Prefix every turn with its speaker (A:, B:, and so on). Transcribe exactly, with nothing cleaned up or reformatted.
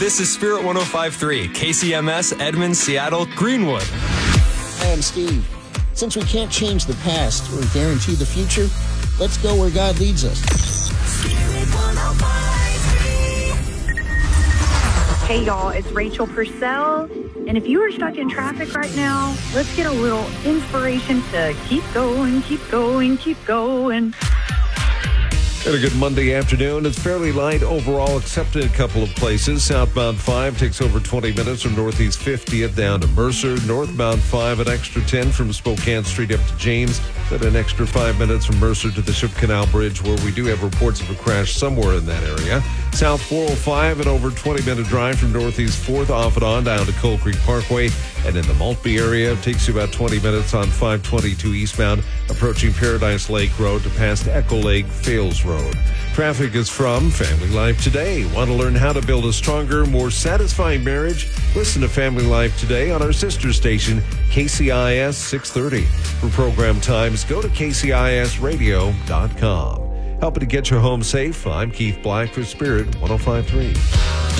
A: This is Spirit one oh five point three, K C M S, Edmond, Seattle, Greenwood.
B: Hi, I'm Steve. Since we can't change the past or guarantee the future, let's go where God leads us.
C: Hey, y'all, it's Rachel Purcell. And if you are stuck in traffic right now, let's get a little inspiration to keep going, keep going, keep going.
D: Had a good Monday afternoon. It's fairly light overall, except in a couple of places. Southbound five takes over twenty minutes from Northeast fiftieth down to Mercer. Northbound five, an extra ten from Spokane Street up to James. Then an extra five minutes from Mercer to the Ship Canal Bridge, where we do have reports of a crash somewhere in that area. South four oh five, an over twenty-minute drive from Northeast fourth off and on down to Coal Creek Parkway. And in the Maltby area, it takes you about twenty minutes on five twenty-two eastbound, approaching Paradise Lake Road to past Echo Lake Fales Road. Traffic is from Family Life Today. Want to learn how to build a stronger, more satisfying marriage? Listen to Family Life Today on our sister station, K C I S six thirty. For program times, go to K C I S radio dot com. Helping to get your home safe, I'm Keith Black for Spirit one oh five point three.